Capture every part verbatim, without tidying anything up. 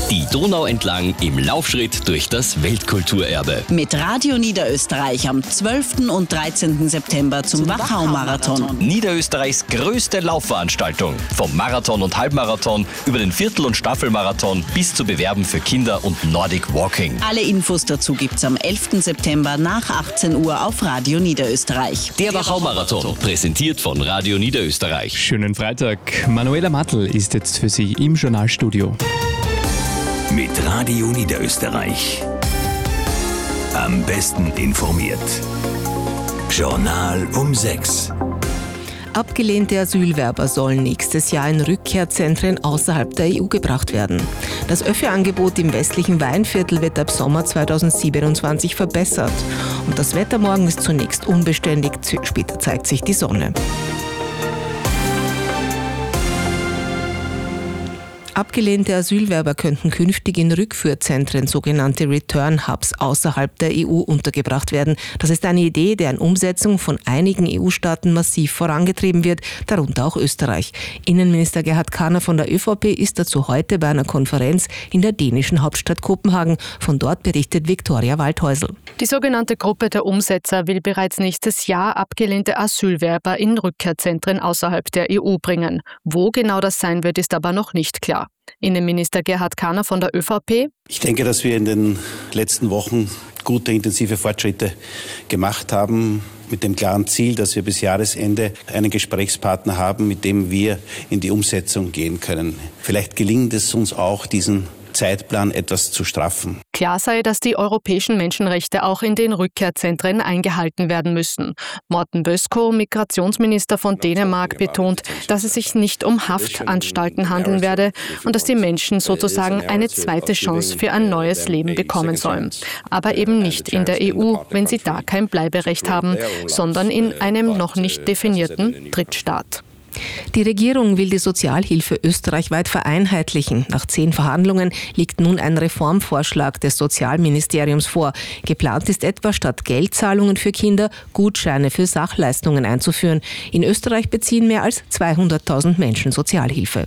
Die Donau entlang im Laufschritt durch das Weltkulturerbe. Mit Radio Niederösterreich am zwölften und dreizehnten September zum, zum Wachau-Marathon. Niederösterreichs größte Laufveranstaltung. Vom Marathon und Halbmarathon über den Viertel- und Staffelmarathon bis zu Bewerben für Kinder und Nordic Walking. Alle Infos dazu gibt's am elften September nach achtzehn Uhr auf Radio Niederösterreich. Der Wachau-Marathon, präsentiert von Radio Niederösterreich. Schönen Freitag. Manuela Mattl ist jetzt für Sie im Journalstudio. Mit Radio Niederösterreich. Am besten informiert. Journal um sechs. Abgelehnte Asylwerber sollen nächstes Jahr in Rückkehrzentren außerhalb der E U gebracht werden. Das Öffi-Angebot im westlichen Weinviertel wird ab Sommer zweitausendsiebenundzwanzig verbessert. Und das Wetter morgen ist zunächst unbeständig, später zeigt sich die Sonne. Abgelehnte Asylwerber könnten künftig in Rückführzentren, sogenannte Return Hubs, außerhalb der E U untergebracht werden. Das ist eine Idee, deren Umsetzung von einigen E U-Staaten massiv vorangetrieben wird, darunter auch Österreich. Innenminister Gerhard Kahner von der ÖVP ist dazu heute bei einer Konferenz in der dänischen Hauptstadt Kopenhagen. Von dort berichtet Viktoria Waldhäusl. Die sogenannte Gruppe der Umsetzer will bereits nächstes Jahr abgelehnte Asylwerber in Rückkehrzentren außerhalb der E U bringen. Wo genau das sein wird, ist aber noch nicht klar. Innenminister Gerhard Kahner von der ÖVP. Ich denke, dass wir in den letzten Wochen gute, intensive Fortschritte gemacht haben, mit dem klaren Ziel, dass wir bis Jahresende einen Gesprächspartner haben, mit dem wir in die Umsetzung gehen können. Vielleicht gelingt es uns auch, diesen Zeitplan etwas zu straffen. Klar sei, dass die europäischen Menschenrechte auch in den Rückkehrzentren eingehalten werden müssen. Morten Bødskov, Migrationsminister von Dänemark, betont, dass es sich nicht um Haftanstalten handeln werde und dass die Menschen sozusagen eine zweite Chance für ein neues Leben bekommen sollen. Aber eben nicht in der E U, wenn sie da kein Bleiberecht haben, sondern in einem noch nicht definierten Drittstaat. Die Regierung will die Sozialhilfe österreichweit vereinheitlichen. Nach zehn Verhandlungen liegt nun ein Reformvorschlag des Sozialministeriums vor. Geplant ist etwa, statt Geldzahlungen für Kinder Gutscheine für Sachleistungen einzuführen. In Österreich beziehen mehr als zweihunderttausend Menschen Sozialhilfe.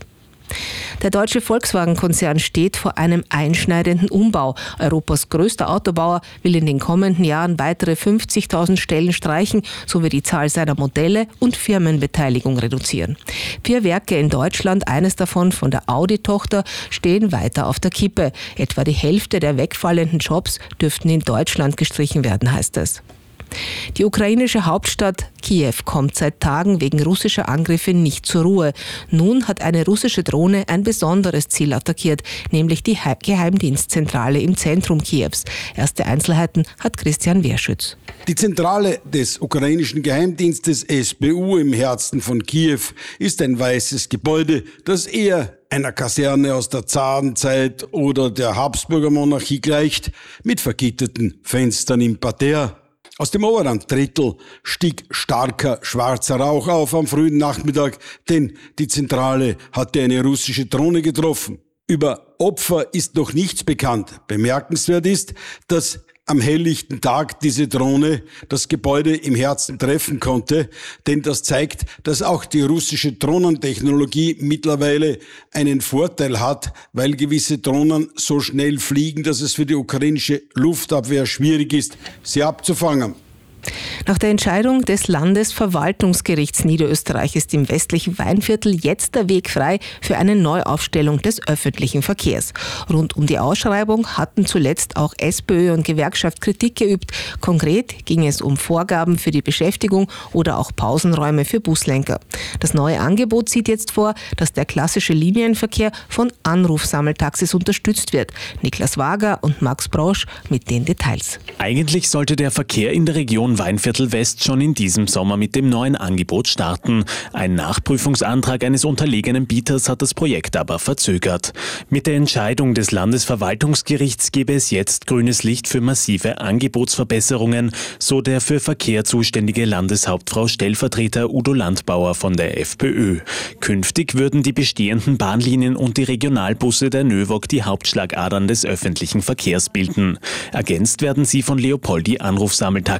Der deutsche Volkswagen-Konzern steht vor einem einschneidenden Umbau. Europas größter Autobauer will in den kommenden Jahren weitere fünfzigtausend Stellen streichen sowie die Zahl seiner Modelle und Firmenbeteiligung reduzieren. Vier Werke in Deutschland, eines davon von der Audi-Tochter, stehen weiter auf der Kippe. Etwa die Hälfte der wegfallenden Jobs dürften in Deutschland gestrichen werden, heißt es. Die ukrainische Hauptstadt Kiew kommt seit Tagen wegen russischer Angriffe nicht zur Ruhe. Nun hat eine russische Drohne ein besonderes Ziel attackiert, nämlich die Geheimdienstzentrale im Zentrum Kiews. Erste Einzelheiten hat Christian Wehrschütz. Die Zentrale des ukrainischen Geheimdienstes S B U im Herzen von Kiew ist ein weißes Gebäude, das eher einer Kaserne aus der Zarenzeit oder der Habsburger Monarchie gleicht, mit vergitterten Fenstern im Parterre. Aus dem oberen Drittel stieg starker schwarzer Rauch auf am frühen Nachmittag, denn die Zentrale hatte eine russische Drohne getroffen. Über Opfer ist noch nichts bekannt. Bemerkenswert ist, dass am helllichten Tag diese Drohne das Gebäude im Herzen treffen konnte, denn das zeigt, dass auch die russische Drohnentechnologie mittlerweile einen Vorteil hat, weil gewisse Drohnen so schnell fliegen, dass es für die ukrainische Luftabwehr schwierig ist, sie abzufangen. Nach der Entscheidung des Landesverwaltungsgerichts Niederösterreich ist im westlichen Weinviertel jetzt der Weg frei für eine Neuaufstellung des öffentlichen Verkehrs. Rund um die Ausschreibung hatten zuletzt auch SPÖ und Gewerkschaft Kritik geübt. Konkret ging es um Vorgaben für die Beschäftigung oder auch Pausenräume für Buslenker. Das neue Angebot sieht jetzt vor, dass der klassische Linienverkehr von Anrufsammeltaxis unterstützt wird. Niklas Wager und Max Brosch mit den Details. Eigentlich sollte der Verkehr in der Region Weinviertel West schon in diesem Sommer mit dem neuen Angebot starten. Ein Nachprüfungsantrag eines unterlegenen Bieters hat das Projekt aber verzögert. Mit der Entscheidung des Landesverwaltungsgerichts gebe es jetzt grünes Licht für massive Angebotsverbesserungen, so der für Verkehr zuständige Landeshauptfrau Stellvertreter Udo Landbauer von der FPÖ. Künftig würden die bestehenden Bahnlinien und die Regionalbusse der Növog die Hauptschlagadern des öffentlichen Verkehrs bilden. Ergänzt werden sie von Leopoldi Anrufsammeltaxis.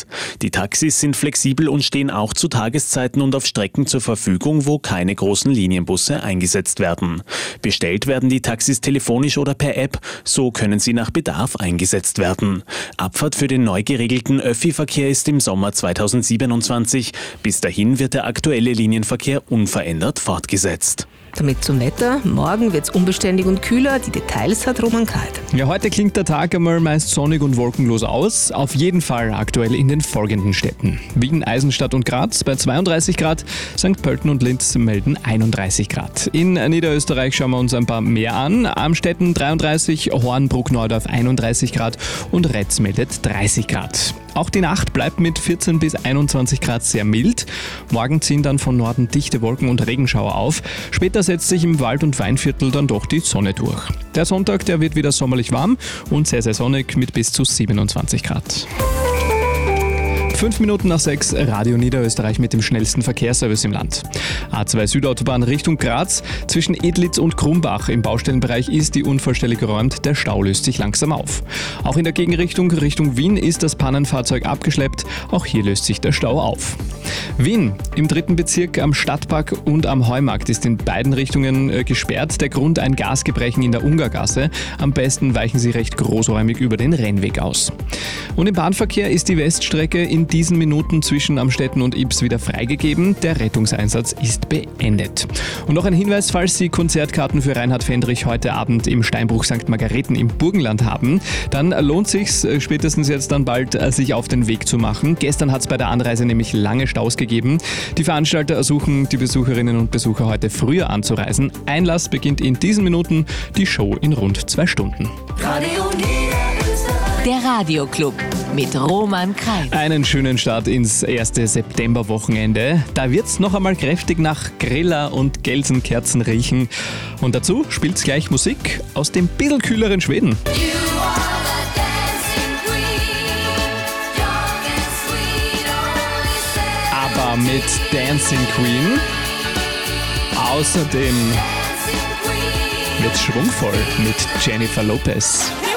Service. Die Taxis sind flexibel und stehen auch zu Tageszeiten und auf Strecken zur Verfügung, wo keine großen Linienbusse eingesetzt werden. Bestellt werden die Taxis telefonisch oder per App, so können sie nach Bedarf eingesetzt werden. Abfahrt für den neu geregelten Öffi-Verkehr ist im Sommer zweitausendsiebenundzwanzig. Bis dahin wird der aktuelle Linienverkehr unverändert fortgesetzt. Damit zum Wetter. Morgen wird es unbeständig und kühler. Die Details hat Roman Kreit. Ja, heute klingt der Tag einmal meist sonnig und wolkenlos aus. Auf jeden Fall aktuell in den folgenden Städten: Wien, Eisenstadt und Graz bei zweiunddreißig Grad, Sankt Pölten und Linz melden einunddreißig Grad. In Niederösterreich schauen wir uns ein paar mehr an. Amstetten dreiunddreißig, Hornbruck-Neudorf einunddreißig Grad und Retz meldet dreißig Grad. Auch die Nacht bleibt mit vierzehn bis einundzwanzig Grad sehr mild. Morgen ziehen dann von Norden dichte Wolken und Regenschauer auf. Später setzt sich im Wald- und Weinviertel dann doch die Sonne durch. Der Sonntag, der wird wieder sommerlich warm und sehr, sehr sonnig mit bis zu siebenundzwanzig Grad. Fünf Minuten nach sechs, Radio Niederösterreich mit dem schnellsten Verkehrsservice im Land. A zwei Südautobahn Richtung Graz. Zwischen Edlitz und Krumbach im Baustellenbereich ist die unvollständig geräumt. Der Stau löst sich langsam auf. Auch in der Gegenrichtung Richtung Wien ist das Pannenfahrzeug abgeschleppt. Auch hier löst sich der Stau auf. Wien. Im dritten Bezirk am Stadtpark und am Heumarkt ist in beiden Richtungen äh, gesperrt. Der Grund ein Gasgebrechen in der Ungargasse. Am besten weichen Sie recht großräumig über den Rennweg aus. Und im Bahnverkehr ist die Weststrecke in diesen Minuten zwischen Amstetten und Ybbs wieder freigegeben. Der Rettungseinsatz ist beendet. Und noch ein Hinweis, falls Sie Konzertkarten für Reinhard Fendrich heute Abend im Steinbruch Sankt Margareten im Burgenland haben, dann lohnt sich's spätestens jetzt dann bald, sich auf den Weg zu machen. Gestern hat es bei der Anreise nämlich lange Staus gegeben. Die Veranstalter ersuchen die Besucherinnen und Besucher heute früher anzureisen. Einlass beginnt in diesen Minuten, die Show in rund zwei Stunden. Radio Der Radioclub mit Roman Kreit. Einen schönen Start ins erste Septemberwochenende. Da wird's noch einmal kräftig nach Griller und Gelsenkerzen riechen. Und dazu spielt's gleich Musik aus dem bisschen kühleren Schweden. Aber mit Dancing Queen. Außerdem wird's schwungvoll mit Jennifer Lopez.